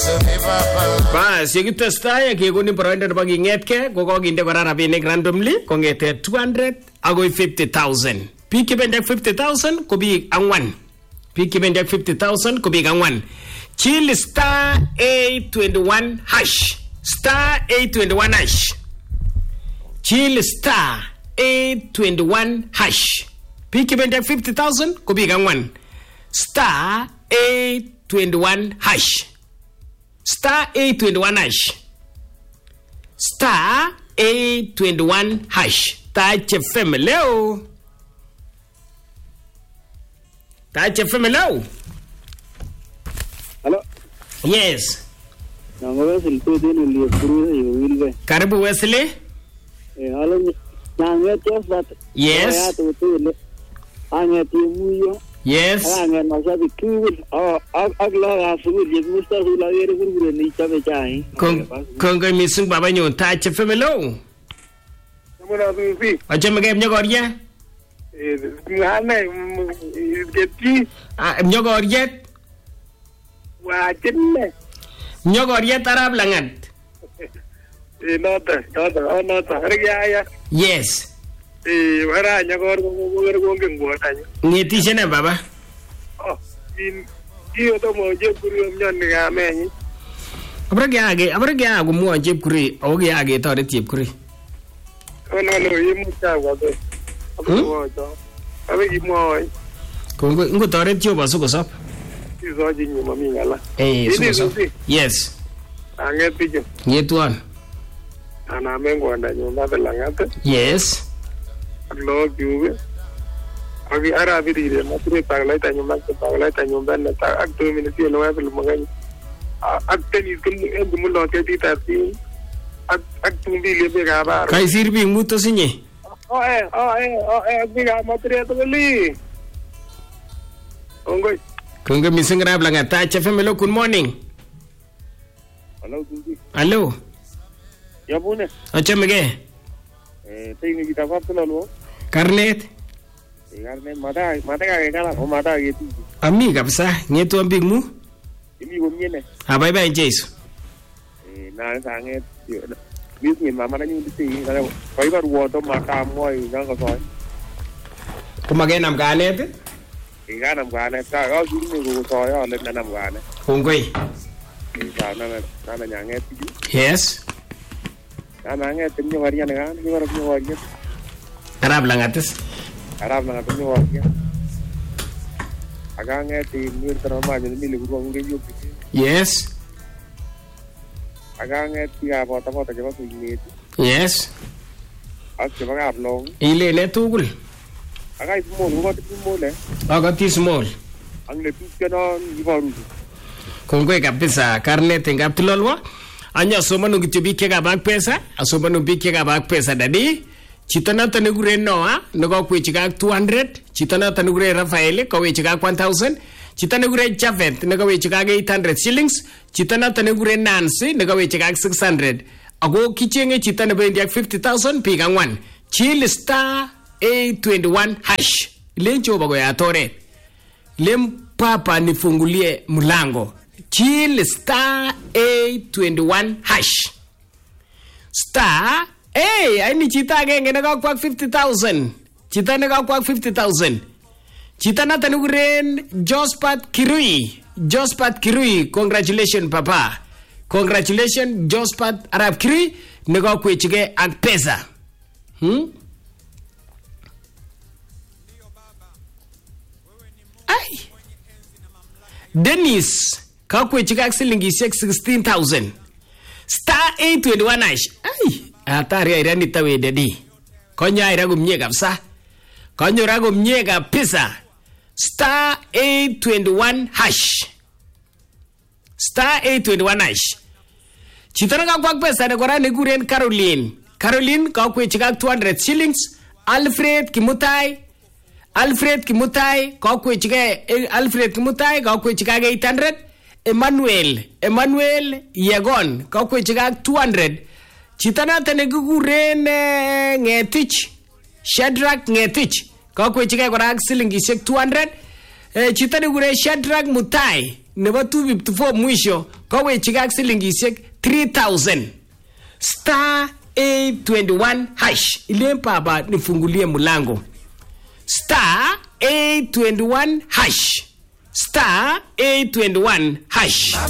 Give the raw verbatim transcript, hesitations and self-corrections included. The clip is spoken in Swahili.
Bas, yekitestai kekoni boroindo nebo kingetke ko kokinde kora rabinik randomly kongete two hundred agoi fifty thousand. Biik chebendi ak fifty thousand ko biik angwan. Biik chebendi ak fifty thousand ko biik angwan. Chill star eight twenty-one hash. Star eight twenty-one hash. Chill star eight twenty-one hash. Biik chebendi ak fifty thousand ko biik angwan. Star eight twenty-one hash. Star eight twenty-one hash. Star eight twenty-one hash. Touch F M leo. Touch F M leo. Hello. Yes. Nango Wesley tu dia ni lihat Wilwe. Karibu Wesley. Eh, halo. Nango Jeff bat. Yes. Ya tu tu le. Anga timuyo. Yes. Anga masabi kul. Oh, agla asu je musta hula yere gurgure ni chabe chai. Kong kong misung baba nyon Touch F M leo. Muna bibi. Acha magem nyogoria. Eh, ngane geti. Ah, nyogoriet. Wa chinne. Nyogoriet arab langat. Eh, nota, nota, oh nota. Harga ya. Yes. Eh, wara nyagor ngor ngong ngota. Ngeti shene baba. Oh, in iyo to mo je kuri omnyon ni amenyi. Abrage age, abrage agu mo jeb kuri, oge age tore tiep kuri. Ono no yimu cha wa be. Abo to. Abe imo. Kongo ngo tore tio basu ko sap. Izo ji nyuma mi ngala. Eh, so so. Yes. Anget pijo. Nyetuan. Ana mengo anda nyuma belangate. Yes. Lo giube. Agi ara bidire matri paglay ta nyuma ta paglay ta nyuma na ta ak two minutes lo wa bel magani. Ak tenis kun en mulo ke ti ta ti. Ak ak tumbi le be ga ba. Kai sirbi muto sinye. Oh eh, oh eh, oh eh bi ga matri to li. Ongoy. Kongo mising rab langat Touch F M lo good morning. Hello tumbi. Hello. Ya bune. Acha mege. Eh, tingi kita apa tu lalu? Karnet. Karnet mata mata kaya kala, oh mata gitu. Ami kabisa, nyetuan big mu. Ini bumi ni. Ah bye bye Jesu. Eh, na sangat. Bis ni mama na yung bisi, kalau kau ibar water mata moy, jangan kau soal. Kumage nam kanet. Ikan nam kanet, kau sini kau soal, oleh nam kanet. Kongoi. Sana sana nyanget. Yes. Sana nyanget, tanya varian kan, ni orang tanya varian. Arab langatis. Arab langat tanya varian. Agak nyanget, ni orang mana jadi milik orang dia juga. Yes. Agak nyanget, dia apa apa tak jawab ini. Yes. Aku cuma ngap long. Ile ne tugul. Agak small, bukan small eh. Agak small. Ang lepas kena ni baru. Kongoi kabisa karnet ngap tulolwa. Anya somanu kitubike ka bag pesa, asomanu bike ka bag pesa dadi. Chitana tanugure noa, nago kwichika two hundred, chitana tanugure Rafael ko kwichika one thousand, chitana gure Javet nago kwichika eight hundred shillings, chitana tanugure Nancy nago kwichika six hundred. Ago kichenge chitana bendi ak fifty thousand piga one. Chill star eight twenty-one hash. Lencho bago ya tore. Lem papa nifungulie mlango. Chill star eight twenty-one hash. Star hey, aini chita agenge nakakwak fifty thousand. Chita nakakwak fifty thousand. Chita na tanuguren Jospat Kirui. Jospat Kirui, congratulations papa. Congratulations Jospat Arab Kirui nakakwechige ak pesa. Hmm? Ay. Dennis kakwe chikak silingishek sixteen thousand. Star eight twenty-one hash. Ay, atari aira nitawe dedi. Konya aira gumye kapsa. Konyo ra gumye kapisa. Star eight twenty-one hash. Star eight twenty-one hash. Chitana kakwa pesa ne kora neguren Caroline. Caroline kakwe chikak two hundred shillings. Alfred Kimutai. Alfred Kimutai kakwe chikak Alfred Kimutai kakwe chikak eight hundred. Emmanuel, Emmanuel Yegon, kakwe chikak two hundred. Chitana tanegiguren Ngetich, Shadrach Ngetich, kakwe chikak korak silingishek two hundred. Chitana gure Shadrach Mutai, nebo two fifty-four mwisho, kowechigei ak silingisiek three thousand star eight twenty-one hash. Ile baba nifungulie mlango star eight twenty-one hash star eight twenty-one hash.